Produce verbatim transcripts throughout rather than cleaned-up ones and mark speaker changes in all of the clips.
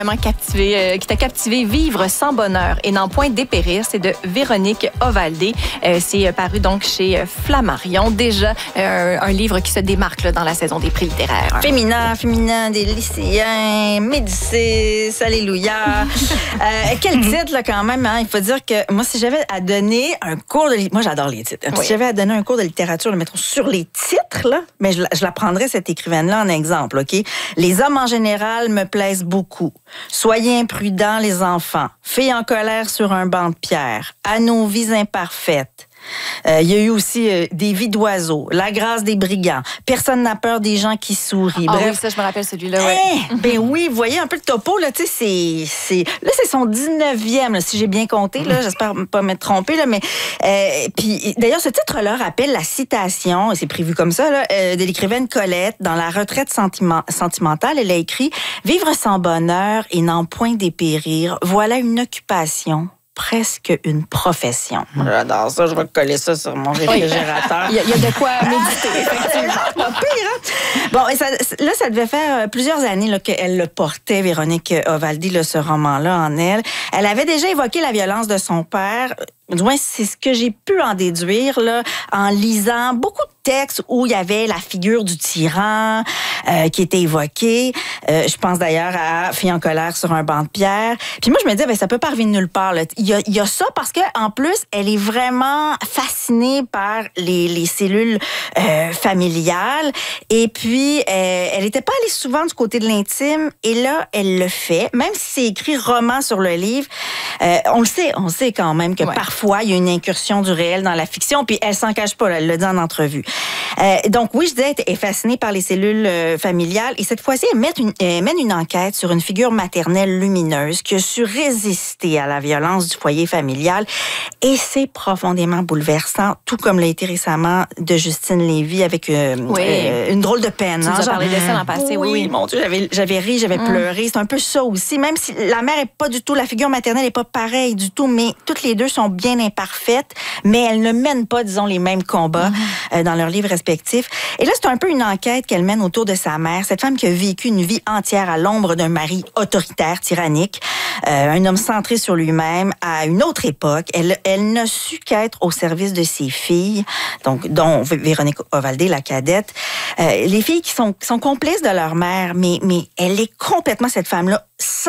Speaker 1: Captivé, euh, qui t'a captivé, Vivre sans bonheur et n'en point dépérir, c'est de Véronique Ovaldé. Euh, c'est paru donc chez Flammarion. Déjà euh, un livre qui se démarque là, dans la saison des prix littéraires.
Speaker 2: Féminin, féminin, des lycéens, Médicis, alléluia. euh, quel titre là quand même, hein? Il faut dire que moi, si j'avais à donner un cours de... Moi, j'adore les titres. Oui. Si j'avais à donner un cours de littérature, le mettons sur les titres, là, mais je, je la prendrais, cette écrivaine-là, en exemple, OK? Les hommes en général me plaisent beaucoup. Soyez imprudents, les enfants. Filles en colère sur un banc de pierre. À nos vies imparfaites. Euh, il y a eu aussi euh, des vies d'oiseaux, la grâce des brigands, personne n'a peur des gens qui sourient.
Speaker 1: Ah
Speaker 2: Bref,
Speaker 1: oui, ça, je me rappelle celui-là. Ouais.
Speaker 2: Eh, ben oui, vous voyez un peu le topo, là, tu sais, c'est, c'est, là, c'est son dix-neuvième, là, si j'ai bien compté, là, j'espère pas m'être trompée, là, mais, euh, puis, d'ailleurs, ce titre-là rappelle la citation, et c'est prévu comme ça, là, euh, de l'écrivaine Colette, dans La retraite sentiment, sentimentale, elle a écrit « Vivre sans bonheur et n'en point dépérir, voilà une occupation. » Presque une profession. J'adore ça, je vais coller ça sur mon réfrigérateur.
Speaker 1: Il y, y a de quoi méditer, effectivement.
Speaker 2: Pas pire, hein? Bon, et ça, là, ça devait faire plusieurs années là, qu'elle le portait, Véronique Ovaldé, là, ce roman-là en elle. Elle avait déjà évoqué la violence de son père. Du moins, c'est ce que j'ai pu en déduire là, en lisant beaucoup de textes où il y avait la figure du tyran euh, qui était évoquée. Euh, je pense d'ailleurs à Fille en colère sur un banc de pierre. Puis moi, je me disais, ben, ça peut pas arriver de nulle part. Là. Il, y a, il y a ça parce que en plus, elle est vraiment fascinée par les, les cellules euh, familiales. Et puis, euh, elle n'était pas allée souvent du côté de l'intime. Et là, elle le fait. Même si c'est écrit roman sur le livre, euh, on le sait, on sait quand même que ouais. parfois, il y a une incursion du réel dans la fiction, puis elle s'en cache pas, là, elle l'a dit en entrevue. Euh, donc oui, je disais, elle est fascinée par les cellules euh, familiales, et cette fois-ci, elle mène, une, elle mène une enquête sur une figure maternelle lumineuse qui a su résister à la violence du foyer familial, et c'est profondément bouleversant, tout comme l'a été récemment de Justine Lévy avec euh,
Speaker 1: oui.
Speaker 2: euh, Une drôle de peine.
Speaker 1: Tu hein, nous as parlé de ça l'an passé, oui.
Speaker 2: Oui, mon Dieu, j'avais, j'avais ri, j'avais mmh. pleuré, c'est un peu ça aussi, même si la mère est pas du tout, la figure maternelle est pas pareille du tout, mais toutes les deux sont bien imparfaites, mais elles ne mènent pas, disons, les mêmes combats mmh. euh, dans leurs livres respectifs. Et là, c'est un peu une enquête qu'elle mène autour de sa mère, cette femme qui a vécu une vie entière à l'ombre d'un mari autoritaire, tyrannique, euh, un homme centré sur lui-même à une autre époque. Elle, elle n'a su qu'être au service de ses filles, donc dont Véronique Ovaldé, la cadette. Euh, les filles qui sont, qui sont complices de leur mère, mais, mais elle est complètement, cette femme-là,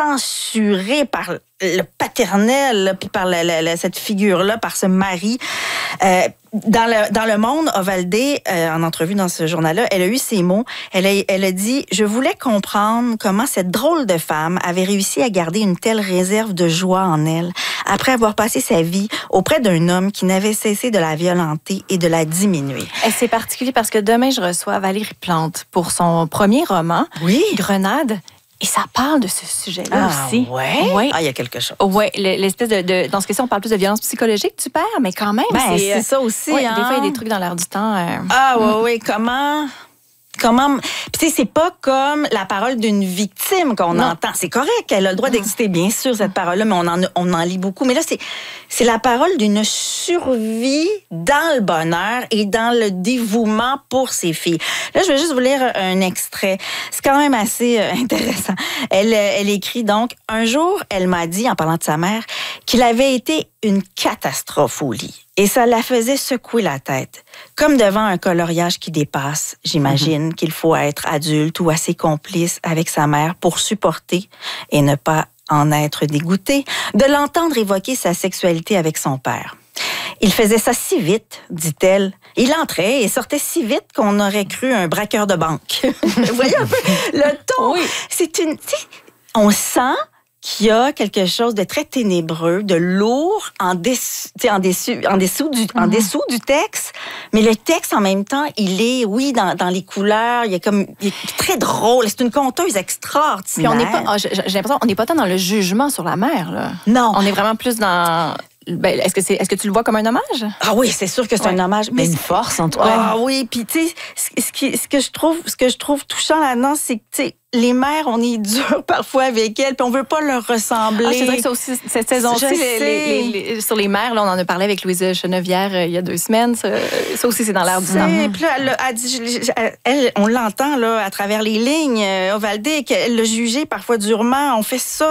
Speaker 2: censurée par le paternel, puis par la, la, la, cette figure-là, par ce mari. Euh, dans, le, dans Le Monde, Ovaldé, euh, en entrevue dans ce journal-là, elle a eu ces mots. Elle a, elle a dit « Je voulais comprendre comment cette drôle de femme avait réussi à garder une telle réserve de joie en elle, après avoir passé sa vie auprès d'un homme qui n'avait cessé de la violenter et de la diminuer. »
Speaker 1: C'est particulier parce que demain, je reçois Valérie Plante pour son premier roman,
Speaker 2: oui.
Speaker 1: Grenade. Et ça parle de ce sujet-là
Speaker 2: ah,
Speaker 1: aussi.
Speaker 2: Ouais?
Speaker 1: Ouais.
Speaker 2: Ah, il y a quelque chose.
Speaker 1: Oui, l'espèce de, de... Dans ce cas-ci, on parle plus de violence psychologique du père, mais quand même,
Speaker 2: ben,
Speaker 1: c'est...
Speaker 2: c'est ça aussi,
Speaker 1: ouais,
Speaker 2: hein?
Speaker 1: Des fois, il y a des trucs dans l'air du temps. Euh...
Speaker 2: Ah, oui, oui. Comment... Comment... Puis, tu sais, c'est pas comme la parole d'une victime qu'on non. entend. C'est correct, elle a le droit d'exister, bien sûr, cette parole-là, mais on en, on en lit beaucoup. Mais là, c'est, c'est la parole d'une survie dans le bonheur et dans le dévouement pour ses filles. Là, je vais juste vous lire un extrait. C'est quand même assez euh, intéressant. Elle, elle écrit donc, « Un jour, elle m'a dit, en parlant de sa mère, qu'il avait été une catastrophe au lit. Et ça la faisait secouer la tête. Comme devant un coloriage qui dépasse, j'imagine mm-hmm. qu'il faut être adulte ou assez complice avec sa mère pour supporter et ne pas en être dégoûté, de l'entendre évoquer sa sexualité avec son père. Il faisait ça si vite, dit-elle. Il entrait et sortait si vite qu'on aurait cru un braqueur de banque. Vous voyez un peu le ton? Oui. C'est une... On sent... qu'il y a quelque chose de très ténébreux, de lourd en, dessous, en, dessous, en, dessous du, mm-hmm. en dessous du texte. Mais le texte, en même temps, il est, oui, dans, dans les couleurs, il est comme, il est très drôle. C'est une conteuse extraordinaire.
Speaker 1: Puis on n'est pas, j'ai l'impression, on n'est pas tant dans le jugement sur la mère, là.
Speaker 2: Non.
Speaker 1: On est vraiment plus dans... Ben, est-ce que c'est, est-ce que tu le vois comme un hommage?
Speaker 2: Ah oui, c'est sûr que c'est ouais. un hommage.
Speaker 3: Mais une force, en tout cas.
Speaker 2: Ah oui, puis tu sais, ce, qui, ce que je trouve, ce que je trouve touchant là-dedans, c'est que tu sais, les mères, on est dur parfois avec elles, puis on veut pas leur ressembler.
Speaker 1: Ah, c'est vrai que ça aussi, cette saison-ci, les, les, les, les, sur les mères, là, on en a parlé avec Louise Chenevière euh, il y a deux semaines. Ça, ça aussi, c'est dans l'air du temps.
Speaker 2: Puis là, elle, elle dit, elle, on l'entend là à travers les lignes, euh, Ovaldé, qu'elle l'a jugé parfois durement. On fait ça.